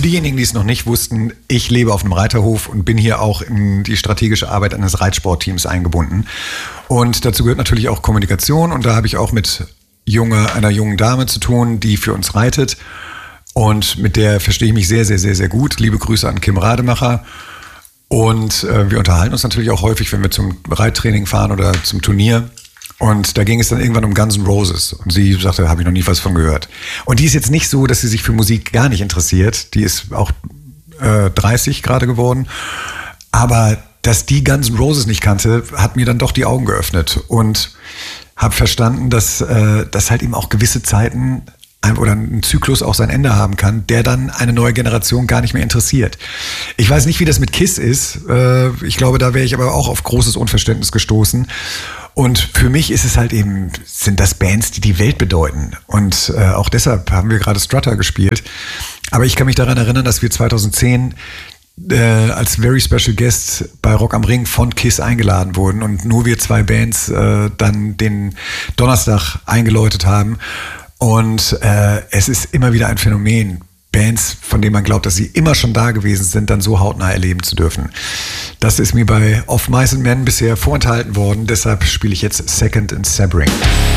diejenigen, die es noch nicht wussten, ich lebe auf einem Reiterhof und bin hier auch in die strategische Arbeit eines Reitsportteams eingebunden. Und dazu gehört natürlich auch Kommunikation. Und da habe ich auch mit einer jungen Dame zu tun, die für uns reitet. Und mit der verstehe ich mich sehr, sehr, sehr, sehr gut. Liebe Grüße an Kim Rademacher. Und wir unterhalten uns natürlich auch häufig, wenn wir zum Reittraining fahren oder zum Turnier. Und da ging es dann irgendwann um Guns N' Roses. Und sie sagte, da habe ich noch nie was von gehört. Und die ist jetzt nicht so, dass sie sich für Musik gar nicht interessiert. Die ist auch 30 gerade geworden. Aber dass die Guns N' Roses nicht kannte, hat mir dann doch die Augen geöffnet. Und habe verstanden, dass halt eben auch gewisse Zeiten oder ein Zyklus auch sein Ende haben kann, der dann eine neue Generation gar nicht mehr interessiert. Ich weiß nicht, wie das mit KISS ist. Ich glaube, da wäre ich aber auch auf großes Unverständnis gestoßen. Und für mich ist es halt eben, sind das Bands, die die Welt bedeuten. Und auch deshalb haben wir gerade Strutter gespielt. Aber ich kann mich daran erinnern, dass wir 2010 als Very Special Guest bei Rock am Ring von KISS eingeladen wurden und nur wir 2 Bands dann den Donnerstag eingeläutet haben. Und es ist immer wieder ein Phänomen, Bands, von denen man glaubt, dass sie immer schon da gewesen sind, dann so hautnah erleben zu dürfen. Das ist mir bei Of Mice and Men bisher vorenthalten worden, deshalb spiele ich jetzt Second and Sebring.